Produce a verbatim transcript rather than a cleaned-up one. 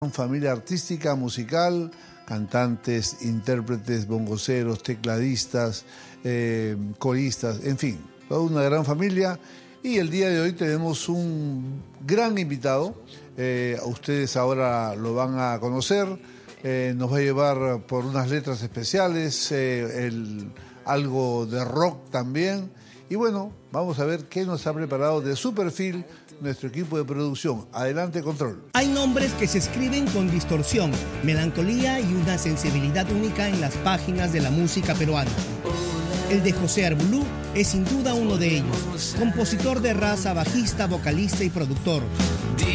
Familia artística, musical, cantantes, intérpretes, bongoceros, tecladistas, eh, coristas, en fin, toda una gran familia. Y el día de hoy tenemos un gran invitado, eh, ustedes ahora lo van a conocer, eh, nos va a llevar por unas letras especiales, eh, el, algo de rock también. Y bueno, vamos a ver qué nos ha preparado de su perfil nuestro equipo de producción. Adelante, control. Hay nombres que se escriben con distorsión, melancolía y una sensibilidad única en las páginas de la música peruana. El de José Arbulú es sin duda uno de ellos, compositor de raza, bajista, vocalista y productor.